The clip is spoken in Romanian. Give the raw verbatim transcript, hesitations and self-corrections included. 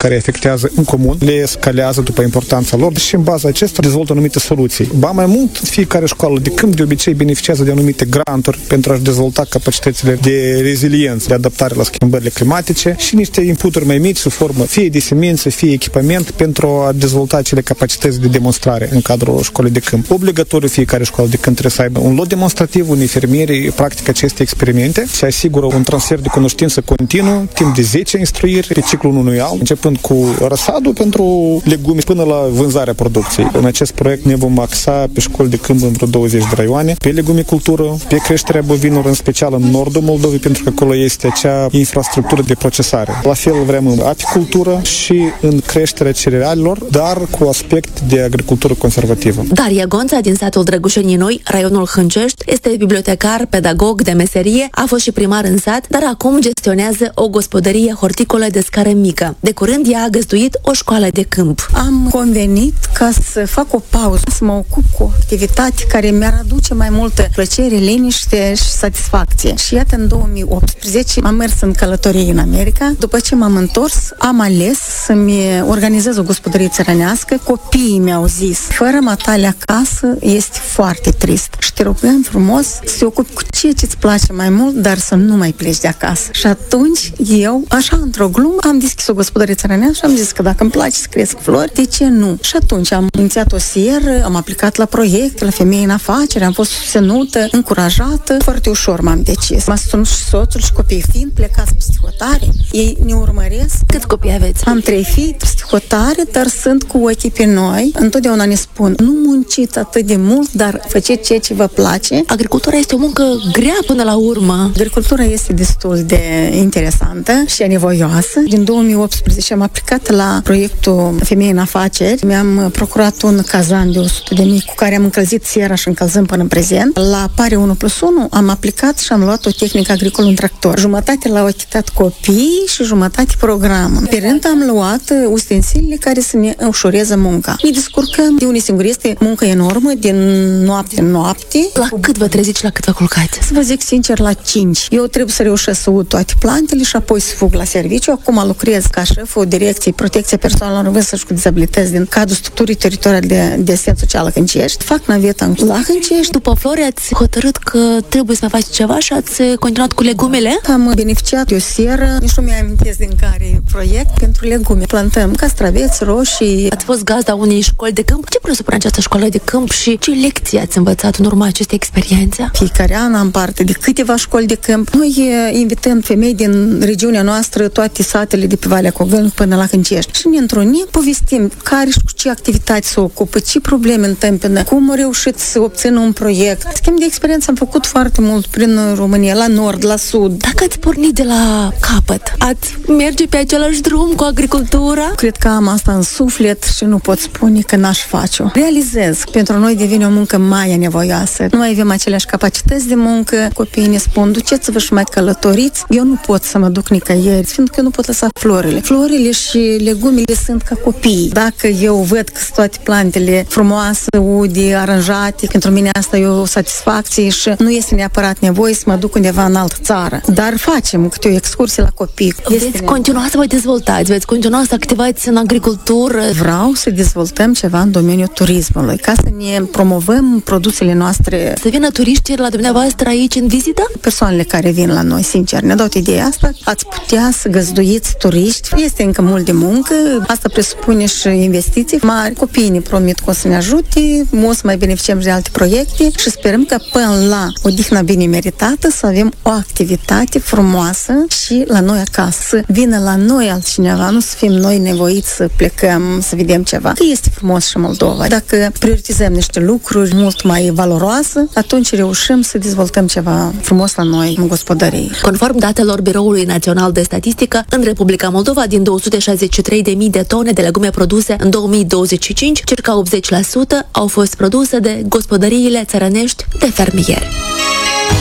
care afectează în comun, le scalează după importanța lor și în baza acestora dezvoltă anumite soluții. Ba mai mult, fiecare școală de câmp de obicei beneficiază de anumite granturi pentru a-și dezvolta capacitățile de reziliență, de adaptare la schimbările climatice și niște inputuri mai mici sub formă fie de semințe, fie echipament pentru a dezvolta acele capacități de demonstrare în cadrul școlii de câmp. Obligatoriu fiecare școală de câmp trebuie să aibă un lot demonstrativ, unde fermierii practică aceste experimente și asigură un transfer de cunoștință continuu, timp de zece instruiri pe ciclul unui an, începând cu răsadul pentru legume până la vânzarea producției. În acest proiect ne vom axa pe școli de câmp în vreo douăzeci de raioane, pe legumicultură, pe creșterea bovinilor, în special în nordul Moldovei, pentru că acolo este acea infrastructură de procesare. La fel vrem în apicultură și în creșterea cerealelor, dar cu aspect de agricultură conservativă. Daria Gonța, din satul Drăgușenii Noi, raionul Hâncești, este bibliotecar, pedagog de meserie, a fost și primar în sat, dar acum gestionează o gospodărie horticolă de scară mică. De curând ea a găzduit o școală de câmp. Am convenit ca să fac o pauză, să mă ocup cu o activitate care mi-ar aduce mai multă plăcere, liniște și satisfacție. Și iată, în două mii optsprezece am mers în călătorie în America. După ce m-am întors, am ales să-mi organizez o gospodărie țărănească. Copiii mi-au zis, fără matale acasă este foarte trist. Și te rugăm frumos să te ocupi cu ceea ce îți place mai mult, dar să nu mai pleci de acasă. Și atunci eu, așa într-o glumă, am deschis o gospodărie țărănească și am zis că dacă îmi place să cresc flori, de ce nu? Și atunci am inițiat o sieră, am aplicat la proiecte, la femei în afaceri, am fost susținută, încurajată. Foarte ușor m-am decis. M-a susținut și soțul și copiii fiind plecați pe psihotare. Ei ne urmăresc. Câți copii aveți? Am trei fii psihotare, dar sunt cu ochii pe noi. Întotdeauna ne spun, nu munciți atât de mult, dar faceți ceea ce vă place. Agricultura este o muncă grea până la urmă. Agricultura este destul de interesantă și anevoioasă. Din două mii optsprezece am aplicat la proiectul Femei în Afaceri. Mi-am procurat un cazan de o sută de mii cu care am încălzit siera și încălzăm până în prezent. La Pare unu plus unu am aplicat și am luat o tehnică agricolă, un tractor. Jumătate l-au achitat copiii și jumătate programul. Pe rând am luat ustensilele care să ne ușureze munca. Ne descurcăm de unii singuri. Este muncă enormă, din noapte în noapte. La cât vă treziți și la cât vă culcați? Să vă zic sincer, la cinci. Eu trebuie să reușesc să ud toate plantele și apoi să fug la serviciu. Acum lucrez ca șeful direcției protecție persoanelor în vârstă și cu dizabilități din cadrul structurii teritoriale de, de asistență socială Hâncești. Fac naveta la Hâncești. După flori ați hotărât că trebuie să mai faceți ceva și ați continuat cu legumele? Am beneficiat de o sieră, nici nu mi-amintesc din care proiect, pentru legume. Plantăm castraveți, roșii. Ați fost gazda unei școli de câmp. Ce presupune această școală de câmp și ce lecții ați învățat în urma acestei experiențe? Fiecare an am parte de câteva școli de câmp. Noi invităm femei din regiunea noastră, toate satele de pe Valea Cogălnic până la Hâncești. Și ne întrunim, povestim care și cu ce activități se ocupă, ce probleme întâmpină, cum au reușit să obțină un proiect. Schimb de experiență am făcut foarte mult prin România, la nord, la sud. Dacă ați pornit de la capăt, ați merge pe același drum cu agricultura? Cred că am asta în suflet și nu pot spune că n-aș face-o. Realizez, pentru noi devine o muncă mai anevoioasă. Nu mai avem aceleași capacități de muncă. Copiii ne spun, duceți-vă și mai călătoriți. Eu nu pot să mă duc nicăieri, fiindcă eu nu pot lăsa florile. Florile și legumele sunt ca copii. Dacă eu văd că sunt toate plantele frumoase, ude, aranjate, pentru mine asta e o satisfacție și nu este neapărat nevoie să mă duc undeva în altă țară. Dar facem câte o excursie la copii. Veți este continua să vă dezvoltați, veți continua să activați în agricultură. Vreau să dezvoltăm ceva în domeniul turismului, ca să ne promovăm produsele noastre. Să vină turiști la dumneavoastră aici în vizită? Persoanele care vin la noi, sincer, ne-au dat ideea asta. Ați putea să găzduiți turiști. Este încă mult de muncă, asta presupune și investiții mari. Copiii ne promit că o să ne ajute, o să mai beneficiem de alte proiecte și sperăm că până la odihna bine meritată să avem o activitate frumoasă și la noi acasă. Să vină la noi altcineva, nu să fim noi nevoiți să plecăm, să vedem ceva. Că este frumos și Moldova. Dacă prioritizăm niște lucruri mult mai valoroase, atunci reușim să dezvoltăm ceva frumos la noi în gospodărie. Conform datelor Biroului Național de Statistică, în Republica Moldova, din două sute șaizeci și trei de mii de tone de legume produse în două mii douăzeci și cinci, circa optzeci la sută au fost produse de gospodăriile țărănești de fermieri.